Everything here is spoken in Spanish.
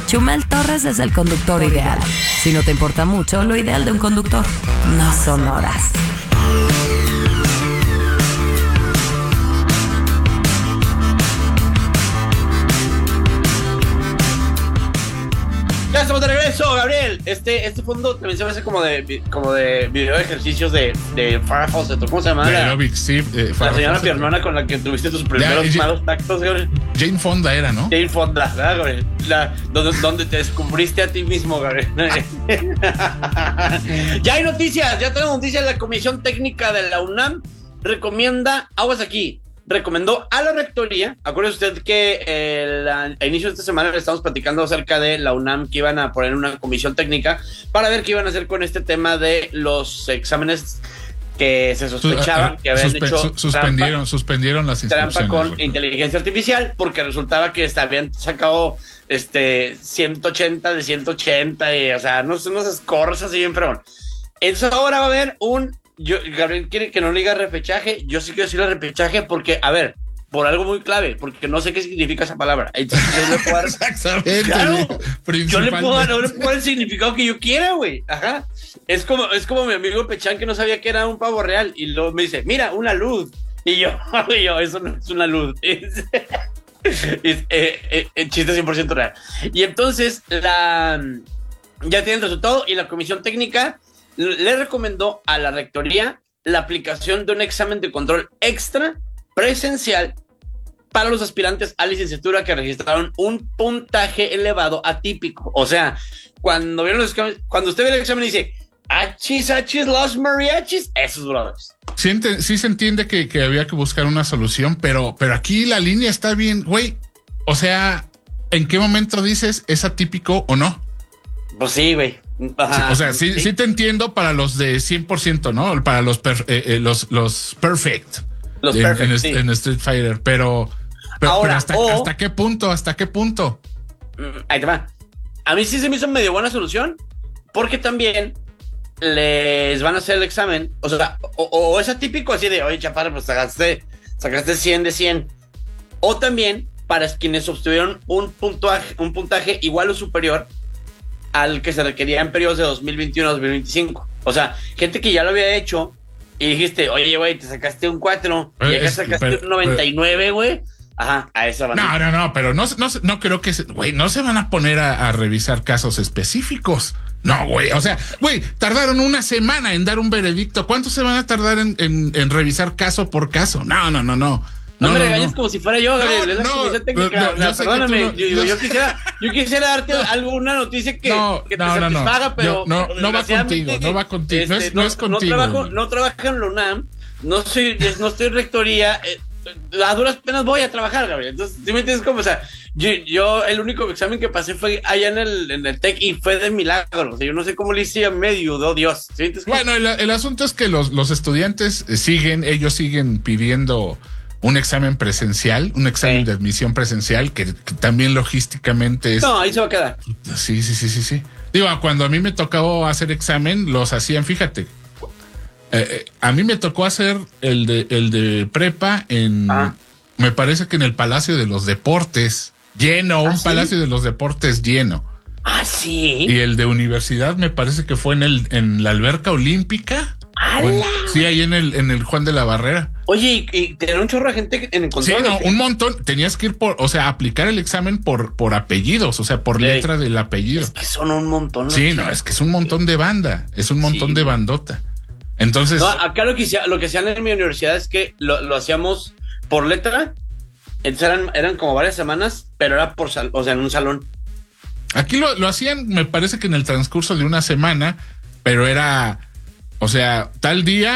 Chumel Torres es el conductor ideal. Si no te importa mucho, lo ideal de un conductor no son horas. Ya estamos de regreso, Gabriel. Este fondo también se me hace como de video de ejercicios de Farrah Fawcett. ¿Cómo se llama? Aerobic, sí. La señora piernona con la que tuviste tus primeros malos tactos, Gabriel. Jane Fonda era, ¿no? Jane Fonda, ¿verdad, Gabriel? Donde te descubriste a ti mismo, Gabriel. Ya hay noticias, ya tenemos noticias. La Comisión Técnica de la UNAM recomendó a la rectoría. Acuérdese usted que a inicio de esta semana le estamos platicando acerca de la UNAM, que iban a poner una comisión técnica para ver qué iban a hacer con este tema de los exámenes que se sospechaban que habían hecho suspendieron las inscripciones. Trampa con inteligencia artificial, porque resultaba que habían sacado 180 de 180 y, o sea, no sé, unos scores así bien fregón. Entonces ahora va a haber Gabriel quiere que no le diga repechaje. Yo sí quiero decirle repechaje porque, a ver, por algo muy clave, porque no sé qué significa esa palabra. Entonces, yo le puedo dar, exactamente. Claro, yo le puedo dar el significado que yo quiera, güey. Ajá. Es como mi amigo Pechán, que no sabía que era un pavo real, y luego me dice, mira, una luz. Y yo, eso no es una luz. Chiste 100% real. Y entonces, ya tiene el resultado, y la comisión técnica le recomendó a la rectoría la aplicación de un examen de control extra presencial para los aspirantes a licenciatura que registraron un puntaje elevado atípico. O sea, cuando usted ve el examen y dice achis, los mariachis, esos brothers. Sí se entiende que había que buscar una solución, pero aquí la línea está bien, güey. O sea, ¿en qué momento dices es atípico o no? Pues sí, güey. Ajá, sí te entiendo para los de 100%, ¿no? Para los perfect. Los perfect, en Street Fighter, pero ahora, ¿hasta qué punto? Ahí te va. A mí sí se me hizo medio buena solución, porque también les van a hacer el examen, o sea, o es atípico así de, oye, chaparro, pues sacaste 100 de 100, o también para quienes obtuvieron un puntaje igual o superior al que se requería en periodos de 2021 a 2025. O sea, gente que ya lo había hecho y dijiste, oye, güey, te sacaste un 4 y acá sacaste un 99, güey. Ajá, a eso van. No, pero no creo que, güey, no se van a poner a revisar casos específicos. No, güey, o sea, güey, tardaron una semana en dar un veredicto. ¿Cuánto se van a tardar en revisar caso por caso? No. No me regañes como si fuera yo, Gabriel. Es la comisión técnica. Perdóname, yo quisiera darte alguna noticia que te satisfaga, pero no va contigo. No es contigo. No trabajo en la UNAM, no estoy rectoría. A duras penas voy a trabajar, Gabriel. Entonces, ¿sí me entiendes cómo? O sea, yo el único examen que pasé fue allá en el TEC y fue de milagro. O sea, yo no sé cómo le hice, me ayudó Dios. ¿Sí? Bueno, el asunto es que los estudiantes siguen pidiendo un examen presencial, un examen de admisión presencial que también logísticamente es... No, ahí se va a quedar. Sí. Digo, cuando a mí me tocaba hacer examen, los hacían, fíjate. A mí me tocó hacer el de prepa me parece que en el Palacio de los Deportes, lleno, un Palacio de los Deportes lleno. Ah, sí. Y el de universidad me parece que fue en la alberca olímpica. Sí, ahí en el Juan de la Barrera. Oye, y tener un chorro de gente en el control. Sí, un montón. Tenías que ir aplicar el examen por apellidos, o sea, por letra del apellido. Es que son un montón. Sí, es que es un montón de banda, es un montón de bandota. Entonces. No, acá lo que hacían en mi universidad es que lo hacíamos por letra. Entonces eran como varias semanas, pero era en un salón. Aquí lo hacían, me parece que en el transcurso de una semana, pero era, o sea, tal día